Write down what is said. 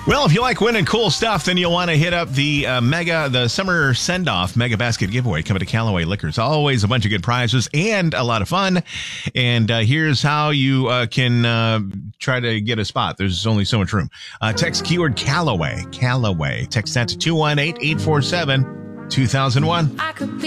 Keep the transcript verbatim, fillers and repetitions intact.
Well, if you like winning cool stuff, then you'll want to hit up the uh, mega, the summer send-off mega basket giveaway coming to Callaway Liquors. Always a bunch of good prizes and a lot of fun. And uh, here's how you uh, can uh, try to get a spot. There's only so much room. Uh, text keyword Callaway, Callaway. Text that to two one eight, eight four seven, two thousand one.